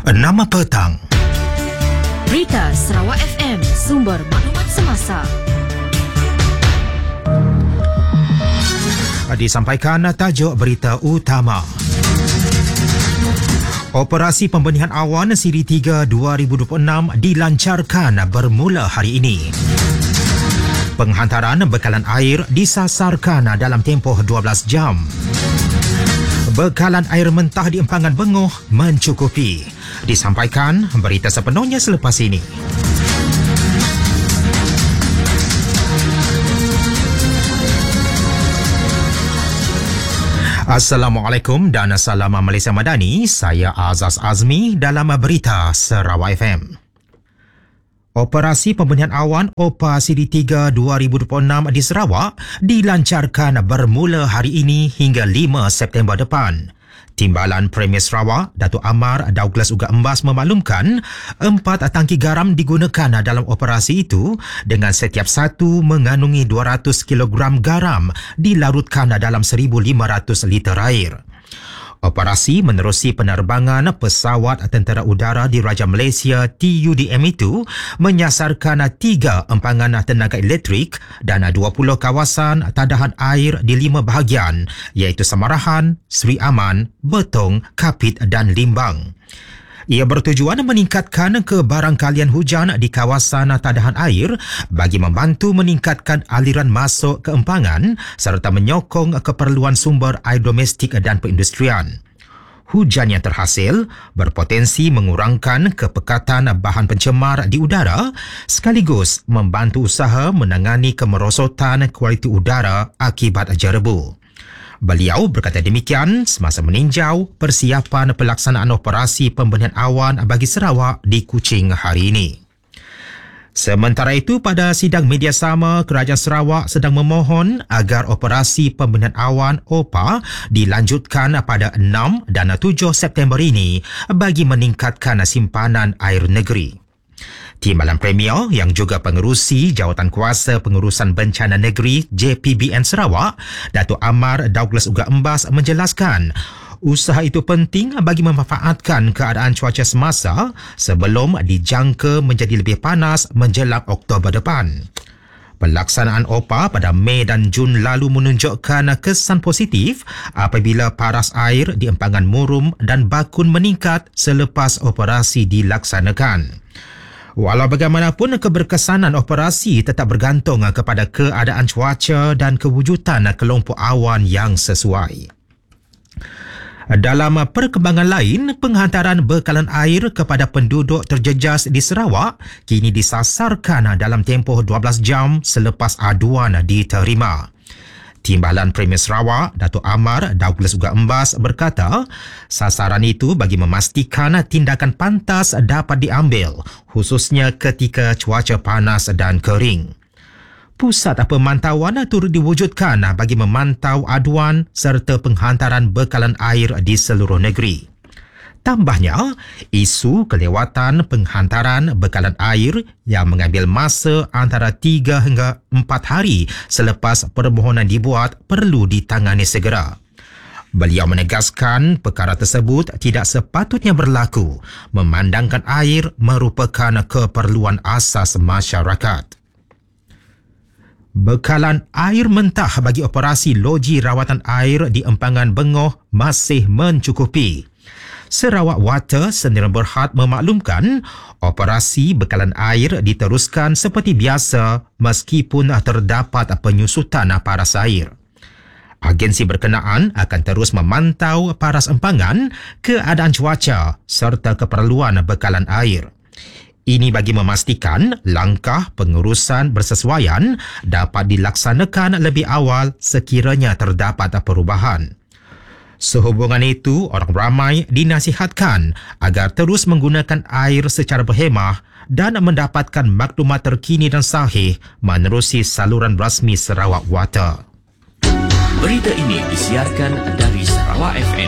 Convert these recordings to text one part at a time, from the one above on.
6 petang. Berita Sarawak FM, sumber maklumat semasa. Disampaikan tajuk berita utama. Operasi pembenihan awan Siri 3 2026 dilancarkan bermula hari ini. Penghantaran bekalan air disasarkan dalam tempoh 12 jam. Bekalan air mentah di empangan Bengoh mencukupi. Disampaikan berita sepenuhnya selepas ini. Assalamualaikum dan salam Malaysia Madani. Saya Azaz Azmi dalam berita Sarawak FM. Operasi pembenihan awan OPA Siri 3 2026 di Sarawak dilancarkan bermula hari ini hingga 5 September depan. Timbalan Premier Sarawak, Datuk Amar Douglas Uga Embas memaklumkan 4 tangki garam digunakan dalam operasi itu dengan setiap satu mengandungi 200 kg garam dilarutkan dalam 1,500 liter air. Operasi menerusi penerbangan pesawat Tentera Udara Diraja Malaysia TUDM itu menyasarkan 3 empangan tenaga elektrik dan 20 kawasan tadahan air di 5 bahagian iaitu Samarahan, Seri Aman, Betong, Kapit dan Limbang. Ia bertujuan meningkatkan kebarangkalian hujan di kawasan tadahan air bagi membantu meningkatkan aliran masuk ke empangan serta menyokong keperluan sumber air domestik dan perindustrian. Hujan yang terhasil berpotensi mengurangkan kepekatan bahan pencemar di udara sekaligus membantu usaha menangani kemerosotan kualiti udara akibat jerebu. Beliau berkata demikian semasa meninjau persiapan pelaksanaan operasi pembenihan awan bagi Sarawak di Kuching hari ini. Sementara itu, pada sidang media sama, Kerajaan Sarawak sedang memohon agar operasi pembenihan awan OPA dilanjutkan pada 6 dan 7 September ini bagi meningkatkan simpanan air negeri. Timbalan Premier yang juga pengerusi Jawatan Kuasa Pengurusan Bencana Negeri JPBN Sarawak, Datuk Amar Douglas Uga Embas menjelaskan usaha itu penting bagi memanfaatkan keadaan cuaca semasa sebelum dijangka menjadi lebih panas menjelang Oktober depan. Pelaksanaan OPA pada Mei dan Jun lalu menunjukkan kesan positif apabila paras air di empangan Murum dan Bakun meningkat selepas operasi dilaksanakan. Walau bagaimanapun, keberkesanan operasi tetap bergantung kepada keadaan cuaca dan kewujudan kelompok awan yang sesuai. Dalam perkembangan lain, penghantaran bekalan air kepada penduduk terjejas di Sarawak kini disasarkan dalam tempoh 12 jam selepas aduan diterima. Timbalan Premier Sarawak, Datuk Amar Douglas Uga Embas berkata, sasaran itu bagi memastikan tindakan pantas dapat diambil, khususnya ketika cuaca panas dan kering. Pusat pemantauan turut diwujudkan bagi memantau aduan serta penghantaran bekalan air di seluruh negeri. Tambahnya, isu kelewatan penghantaran bekalan air yang mengambil masa antara 3 hingga 4 hari selepas permohonan dibuat perlu ditangani segera. Beliau menegaskan perkara tersebut tidak sepatutnya berlaku memandangkan air merupakan keperluan asas masyarakat. Bekalan air mentah bagi operasi loji rawatan air di empangan Bengoh masih mencukupi. Sarawak Water Sdn Bhd memaklumkan operasi bekalan air diteruskan seperti biasa meskipun terdapat penyusutan paras air. Agensi berkenaan akan terus memantau paras empangan, keadaan cuaca serta keperluan bekalan air. Ini bagi memastikan langkah pengurusan bersesuaian dapat dilaksanakan lebih awal sekiranya terdapat perubahan. Sehubungan itu, orang ramai dinasihatkan agar terus menggunakan air secara berhemah dan mendapatkan maklumat terkini dan sahih menerusi saluran rasmi Sarawak Water. Berita ini disiarkan dari Sarawak FM.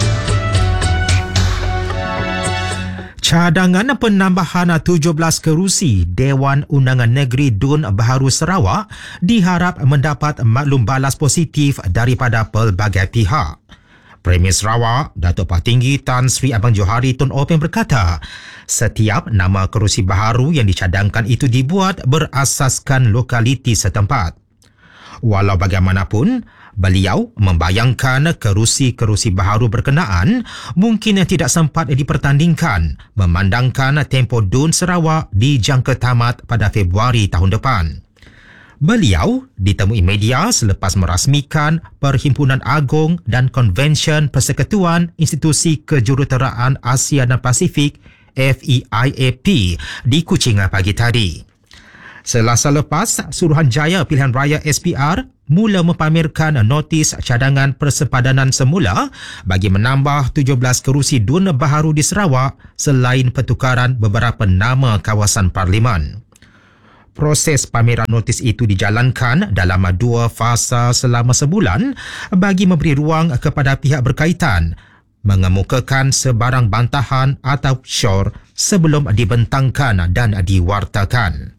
Cadangan penambahan 17 kerusi Dewan Undangan Negeri Dun Baharu Sarawak diharap mendapat maklum balas positif daripada pelbagai pihak. Premier Sarawak, Datuk Patinggi Tan Sri Abang Johari Tun Openg berkata, setiap nama kerusi baharu yang dicadangkan itu dibuat berasaskan lokaliti setempat. Walau bagaimanapun, beliau membayangkan kerusi-kerusi baharu berkenaan mungkin tidak sempat dipertandingkan memandangkan tempoh DUN Sarawak dijangka tamat pada Februari tahun depan. Beliau ditemui media selepas merasmikan Perhimpunan Agung dan Konvensyen Persekutuan Institusi Kejuruteraan Asia dan Pasifik FEIAP di Kuching pagi tadi. Selasa lepas, Suruhanjaya Pilihan Raya SPR mula mempamerkan notis cadangan persempadanan semula bagi menambah 17 kerusi DUN baharu di Sarawak selain pertukaran beberapa nama kawasan parlimen. Proses pameran notis itu dijalankan dalam 2 fasa selama sebulan bagi memberi ruang kepada pihak berkaitan mengemukakan sebarang bantahan atau syur sebelum dibentangkan dan diwartakan.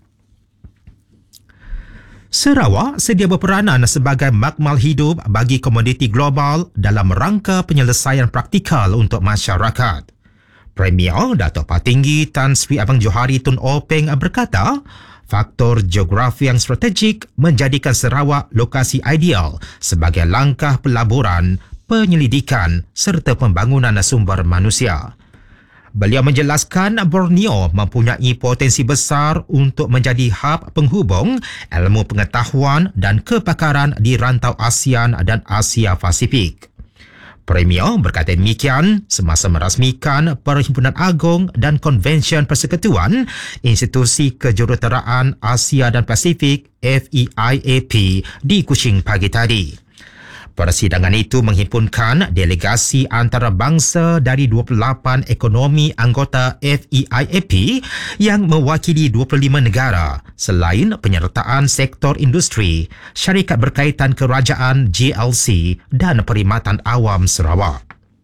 Sarawak sedia berperanan sebagai makmal hidup bagi komoditi global dalam rangka penyelesaian praktikal untuk masyarakat. Premier Datuk Patinggi Tan Sri Abang Johari Tun Openg berkata, faktor geografi yang strategik menjadikan Sarawak lokasi ideal sebagai langkah pelaburan, penyelidikan serta pembangunan sumber manusia. Beliau menjelaskan Borneo mempunyai potensi besar untuk menjadi hub penghubung ilmu pengetahuan dan kepakaran di rantau ASEAN dan Asia Pasifik. Premier berkata demikian semasa merasmikan Perhimpunan Agung dan Konvensyen Persekutuan Institusi Kejuruteraan Asia dan Pasifik FEIAP di Kuching pagi tadi. Persidangan itu menghimpunkan delegasi antarabangsa dari 28 ekonomi anggota FEIAP yang mewakili 25 negara selain penyertaan sektor industri, syarikat berkaitan kerajaan GLC dan perkhidmatan awam Sarawak.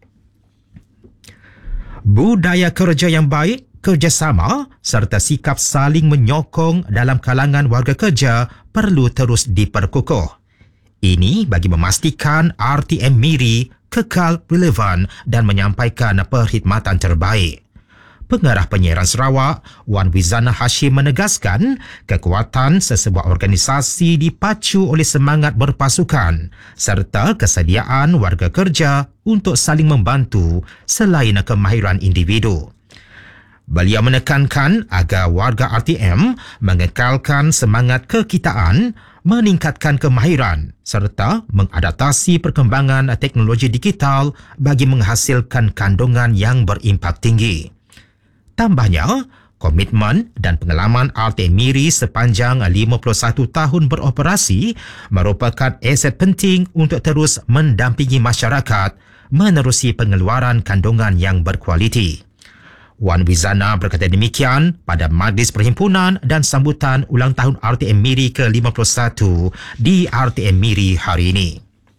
Budaya kerja yang baik, kerjasama serta sikap saling menyokong dalam kalangan warga kerja perlu terus diperkukuh. Ini bagi memastikan RTM Miri kekal relevan dan menyampaikan perkhidmatan terbaik. Pengarah penyiaran Sarawak, Wan Wizana Hashim menegaskan kekuatan sesebuah organisasi dipacu oleh semangat berpasukan serta kesediaan warga kerja untuk saling membantu selain kemahiran individu. Beliau menekankan agar warga RTM mengekalkan semangat kekitaan, meningkatkan kemahiran serta mengadaptasi perkembangan teknologi digital bagi menghasilkan kandungan yang berimpak tinggi. Tambahnya, komitmen dan pengalaman RTM Miri sepanjang 51 tahun beroperasi merupakan aset penting untuk terus mendampingi masyarakat menerusi pengeluaran kandungan yang berkualiti. Wan Wizana berkata demikian pada Majlis Perhimpunan dan sambutan ulang tahun RTM Miri ke-51 di RTM Miri hari ini.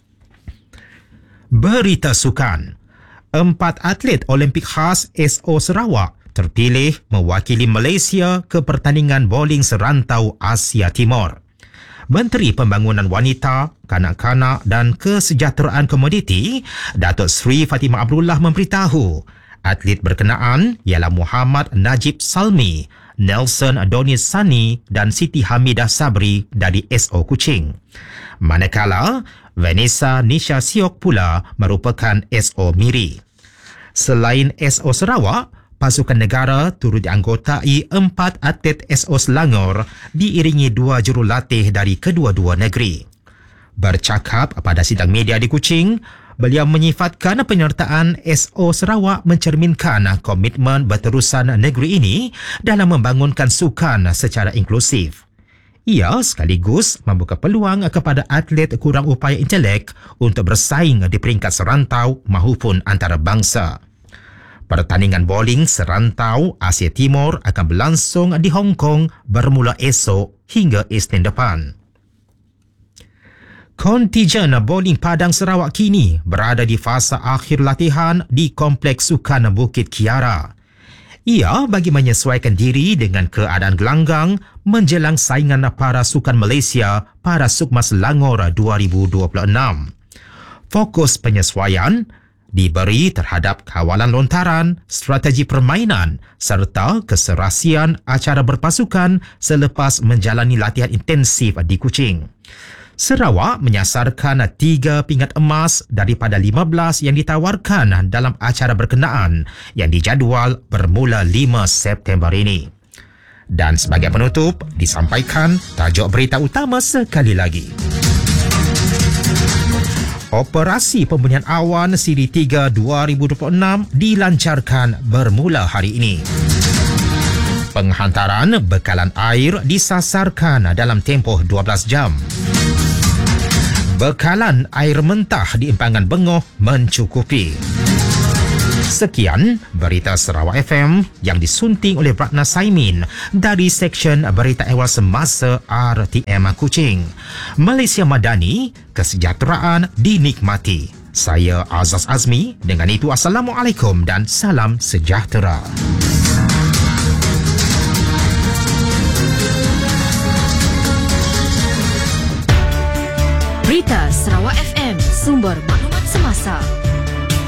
Berita sukan. 4 atlet Olimpik khas SO Sarawak terpilih mewakili Malaysia ke pertandingan bowling serantau Asia Timur. Menteri Pembangunan Wanita, Kanak-kanak dan Kesejahteraan Komoditi, Datuk Sri Fatimah Abdullah memberitahu atlet berkenaan ialah Muhammad Najib Salmi, Nelson Adonis Sani dan Siti Hamidah Sabri dari SO Kuching. Manakala, Vanessa Nisha Siok pula merupakan SO Miri. Selain SO Sarawak, pasukan negara turut dianggotai 4 atlet SO Selangor diiringi 2 jurulatih dari kedua-dua negeri. Bercakap pada sidang media di Kuching, beliau menyifatkan penyertaan SO Sarawak mencerminkan komitmen berterusan negeri ini dalam membangunkan sukan secara inklusif. Ia sekaligus membuka peluang kepada atlet kurang upaya intelek untuk bersaing di peringkat serantau maupun antarabangsa. Pertandingan bowling serantau Asia Timur akan berlangsung di Hong Kong bermula esok hingga Isnin depan. Kontijen bowling Padang Sarawak kini berada di fasa akhir latihan di Kompleks Sukan Bukit Kiara. Ia bagi menyesuaikan diri dengan keadaan gelanggang menjelang saingan para sukan Malaysia para Sukma Selangor 2026. Fokus penyesuaian diberi terhadap kawalan lontaran, strategi permainan serta keserasian acara berpasukan selepas menjalani latihan intensif di Kuching. Sarawak menyasarkan 3 pingat emas daripada 15 yang ditawarkan dalam acara berkenaan yang dijadual bermula 5 September ini. Dan sebagai penutup, disampaikan tajuk berita utama sekali lagi. Operasi Pembunian Awan Siri 3 2026 dilancarkan bermula hari ini. Penghantaran bekalan air disasarkan dalam tempoh 12 jam. Bekalan air mentah di Empangan Bengoh mencukupi. Sekian Berita Sarawak FM yang disunting oleh Ratna Saimin dari Seksyen Berita Ehwal Semasa RTM Kuching. Malaysia Madani, kesejahteraan dinikmati. Saya Azaz Azmi. Dengan itu, Assalamualaikum dan salam sejahtera. Berita Sarawak FM, sumber maklumat semasa.